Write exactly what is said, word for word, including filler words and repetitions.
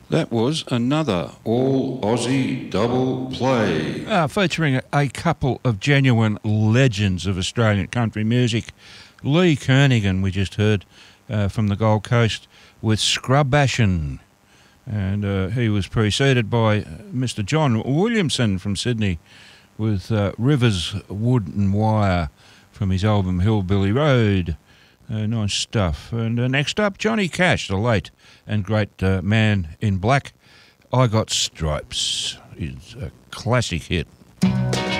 That was another all-Aussie double play. Uh, featuring a, a couple of genuine legends of Australian country music. Lee Kernaghan, we just heard uh, from the Gold Coast, with Scrub Bashin'. And uh, he was preceded by Mister John Williamson from Sydney with uh, Rivers, Wood and Wire from his album Hillbilly Road. Uh, nice stuff. And uh, next up, Johnny Cash, the late and great uh, man in black. I Got Stripes is a classic hit.